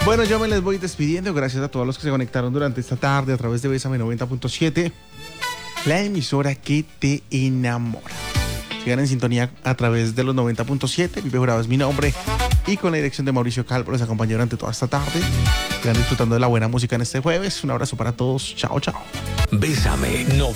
Bueno, yo me les voy despidiendo. Gracias a todos los que se conectaron durante esta tarde a través de Bésame 90.7, la emisora que te enamora. Sigan en sintonía a través de los 90.7. Pipe Jurado es mi nombre. Y con la dirección de Mauricio Calvo les acompañó durante toda esta tarde. Sigan disfrutando de la buena música en este jueves. Un abrazo para todos. Chao, chao. Bésame 90.